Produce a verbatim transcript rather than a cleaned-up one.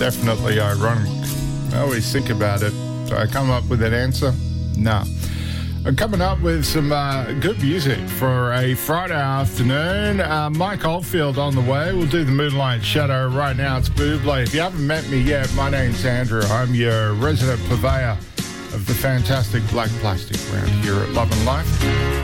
definitely ironic. I always think about it. Do I come up with an answer? No. I'm coming up with some uh, good music for a Friday afternoon. Uh, Mike Oldfield on the way. We'll do the Moonlight Shadow right now. It's Buble. If you haven't met me yet, my name's Andrew. I'm your resident purveyor of the fantastic black plastic around here at Love and Life.